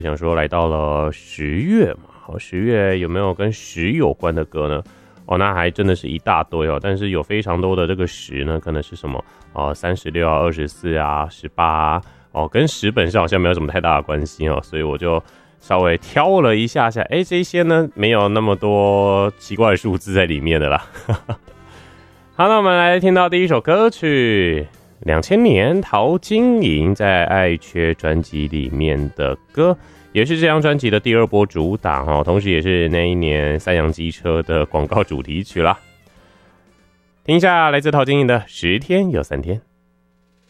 想说来到了10月嘛，10月有没有跟10有关的歌呢？那还真的是一大堆哦，但是有非常多的这个10呢，可能是什么36啊、24啊、18啊，跟10本身好像没有什么太大的关系哦，所以我就稍微挑了一下，这些呢没有那么多奇怪的数字在里面的啦。好，那我们来听到第一首歌曲，2000年陶晶莹在《爱缺》专辑里面的歌。也是这张专辑的第2波主打同时也是那一年三洋机车的广告主题曲啦。听一下来自陶晶莹的《10天有3天》。